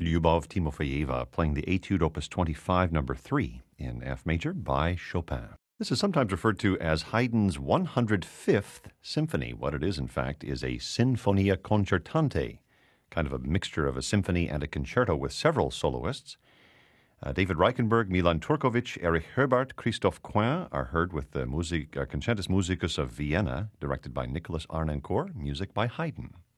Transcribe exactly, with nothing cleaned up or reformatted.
Lyubov Timofeyeva playing the Etude Opus twenty-five, number three, in F major by Chopin. This is sometimes referred to as Haydn's one hundred fifth symphony. What it is, in fact, is a Sinfonia Concertante, kind of a mixture of a symphony and a concerto with several soloists. Uh, David Reichenberg, Milan Turkovic, Erich Herbart, Christophe Coin are heard with the music, uh, Concertus Musicus of Vienna, directed by Nicholas Arnoncourt, music by Haydn.